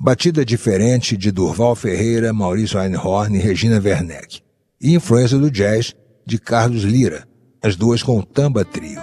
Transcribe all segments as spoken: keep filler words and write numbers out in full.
Batida diferente de Durval Ferreira, Maurício Einhorn e Regina Werneck. E influência do jazz de Carlos Lyra, as duas com o Tamba Trio.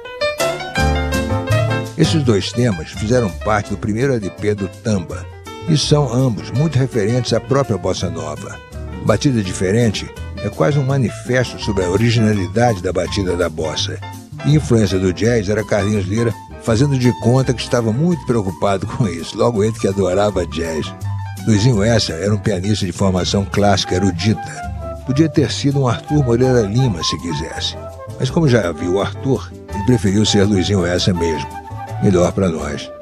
Esses dois temas fizeram parte do primeiro L P do Tamba e são ambos muito referentes à própria bossa nova. Batida diferente é quase um manifesto sobre a originalidade da batida da bossa. E a influência do jazz era Carlinhos Lyra fazendo de conta que estava muito preocupado com isso, logo ele que adorava jazz. Luizinho Essa era um pianista de formação clássica erudita. Podia ter sido um Arthur Moreira Lima se quisesse, mas como já havia o Arthur, ele preferiu ser Luizinho Essa mesmo. Melhor para nós.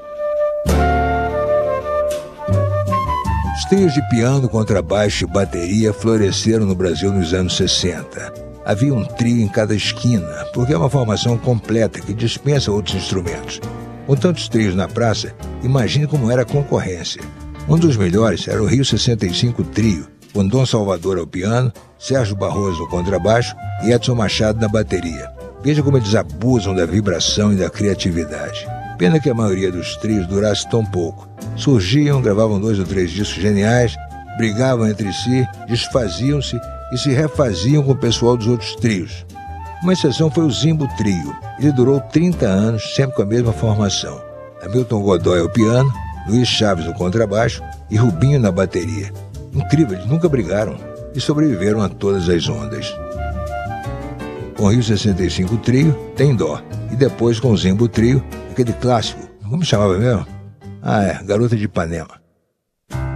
Os trios de piano, contrabaixo e bateria floresceram no Brasil nos anos sessenta. Havia um trio em cada esquina, porque é uma formação completa que dispensa outros instrumentos. Com tantos trios na praça, imagine como era a concorrência. Um dos melhores era o Rio sessenta e cinco Trio, com Dom Salvador ao piano, Sérgio Barroso ao contrabaixo e Edson Machado na bateria. Veja como eles abusam da vibração e da criatividade. Pena que a maioria dos trios durasse tão pouco. Surgiam, gravavam dois ou três discos geniais, brigavam entre si, desfaziam-se e se refaziam com o pessoal dos outros trios. Uma exceção foi o Zimbo Trio. Ele durou trinta anos, sempre com a mesma formação. Hamilton Godoy ao piano, Luiz Chaves ao contrabaixo e Rubinho na bateria. Incrível, eles nunca brigaram e sobreviveram a todas as ondas. Com o Rio sessenta e cinco Trio, Tem Dó. E depois com o Zimbo Trio, aquele clássico, como chamava mesmo? Ah, é, Garota de Ipanema.